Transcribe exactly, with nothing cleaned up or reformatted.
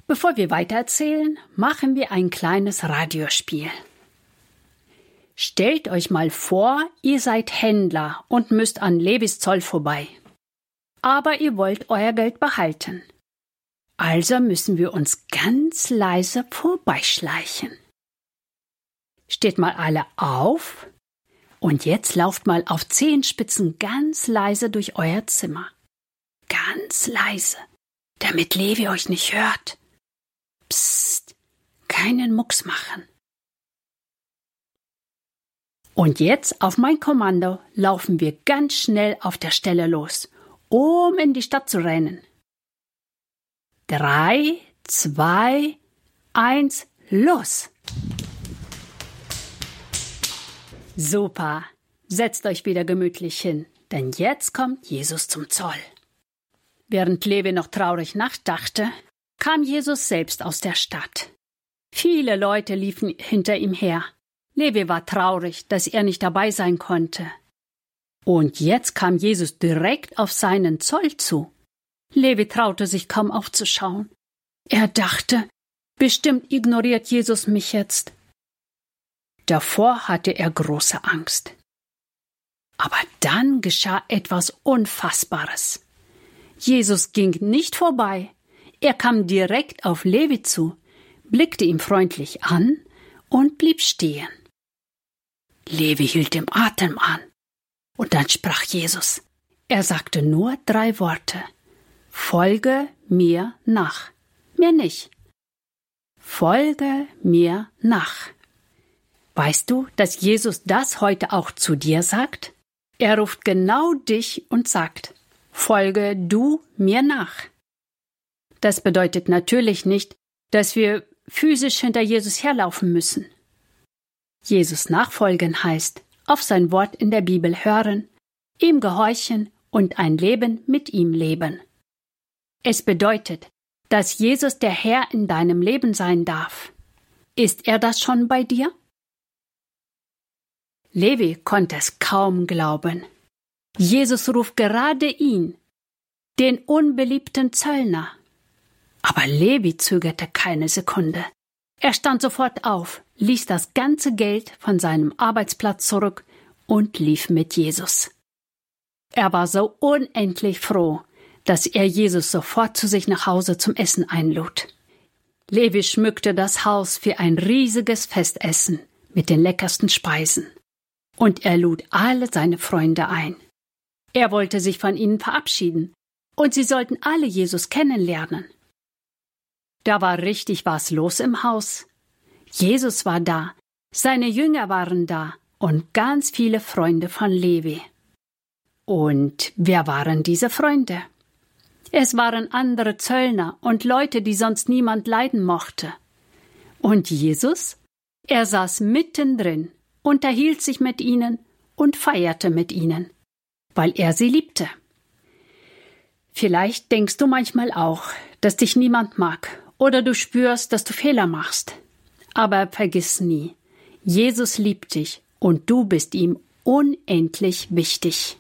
Bevor wir weitererzählen, machen wir ein kleines Radiospiel. Stellt euch mal vor, ihr seid Händler und müsst an Levis Zoll vorbei. Aber ihr wollt euer Geld behalten. Also müssen wir uns ganz leise vorbeischleichen. Steht mal alle auf und jetzt lauft mal auf Zehenspitzen ganz leise durch euer Zimmer. Ganz leise, damit Levi euch nicht hört. Psst, keinen Mucks machen. Und jetzt auf mein Kommando laufen wir ganz schnell auf der Stelle los, um in die Stadt zu rennen. Drei, zwei, eins, los! Super, setzt euch wieder gemütlich hin, denn jetzt kommt Jesus zum Zoll. Während Levi noch traurig nachdachte, kam Jesus selbst aus der Stadt. Viele Leute liefen hinter ihm her. Levi war traurig, dass er nicht dabei sein konnte. Und jetzt kam Jesus direkt auf seinen Zoll zu. Levi traute sich kaum aufzuschauen. Er dachte, bestimmt ignoriert Jesus mich jetzt. Davor hatte er große Angst. Aber dann geschah etwas Unfassbares. Jesus ging nicht vorbei. Er kam direkt auf Levi zu, blickte ihn freundlich an und blieb stehen. Levi hielt den Atem an. Und dann sprach Jesus. Er sagte nur drei Worte. Folge mir nach. Mehr nicht. Folge mir nach. Weißt du, dass Jesus das heute auch zu dir sagt? Er ruft genau dich und sagt, folge du mir nach. Das bedeutet natürlich nicht, dass wir physisch hinter Jesus herlaufen müssen. Jesus nachfolgen heißt, auf sein Wort in der Bibel hören, ihm gehorchen und ein Leben mit ihm leben. Es bedeutet, dass Jesus der Herr in deinem Leben sein darf. Ist er das schon bei dir? Levi konnte es kaum glauben. Jesus ruft gerade ihn, den unbeliebten Zöllner. Aber Levi zögerte keine Sekunde. Er stand sofort auf, ließ das ganze Geld von seinem Arbeitsplatz zurück und lief mit Jesus. Er war so unendlich froh, dass er Jesus sofort zu sich nach Hause zum Essen einlud. Levi schmückte das Haus für ein riesiges Festessen mit den leckersten Speisen. Und er lud alle seine Freunde ein. Er wollte sich von ihnen verabschieden, und sie sollten alle Jesus kennenlernen. Da war richtig was los im Haus. Jesus war da, seine Jünger waren da und ganz viele Freunde von Levi. Und wer waren diese Freunde? Es waren andere Zöllner und Leute, die sonst niemand leiden mochte. Und Jesus? Er saß mittendrin, unterhielt sich mit ihnen und feierte mit ihnen, weil er sie liebte. Vielleicht denkst du manchmal auch, dass dich niemand mag oder du spürst, dass du Fehler machst. Aber vergiss nie, Jesus liebt dich und du bist ihm unendlich wichtig.